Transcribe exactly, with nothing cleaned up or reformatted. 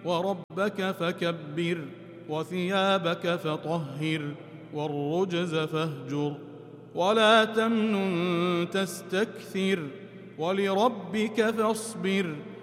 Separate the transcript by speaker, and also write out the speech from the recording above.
Speaker 1: وربك فكبر وثيابك فطهر والرجز فاهجر ولا تمنن تستكثر ولربك فاصبر